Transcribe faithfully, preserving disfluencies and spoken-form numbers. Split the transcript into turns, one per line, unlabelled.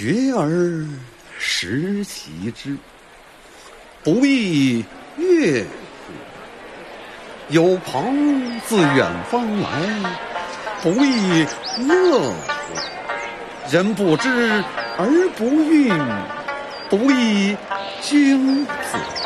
学而时习之，不亦乐乎？有朋自远方来，不亦乐乎？人不知而不愠，不亦君子？